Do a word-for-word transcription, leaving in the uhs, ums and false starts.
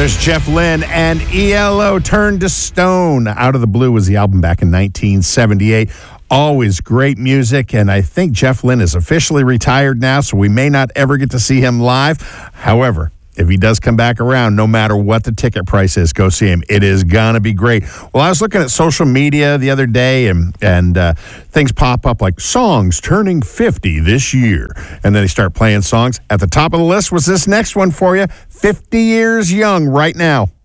There's Jeff Lynne and E L O, Turned to Stone. Out of the Blue was the album back in nineteen seventy-eight. Always great music, and I think Jeff Lynne is officially retired now, so we may not ever get to see him live. However, if he does come back around, no matter what the ticket price is, go see him. It is going to be great. Well, I was looking at social media the other day, and, and uh, things pop up like songs turning fifty this year. And then they start playing songs. At the top of the list was this next one for you, fifty years young right now.